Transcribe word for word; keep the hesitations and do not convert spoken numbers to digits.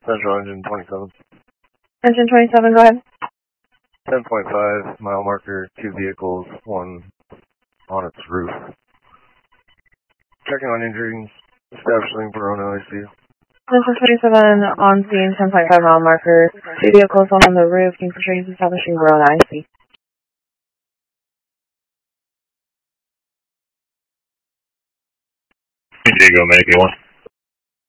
Central engine twenty-seven. Engine twenty-seven, go ahead. ten point five mile marker, two vehicles, one on its roof. Checking on injuries, establishing Verona I C U. Engine twenty-seven on scene, ten point five mile marker, two vehicles, one on the roof, King Patrice establishing Verona I C. San Diego, Medicaid one.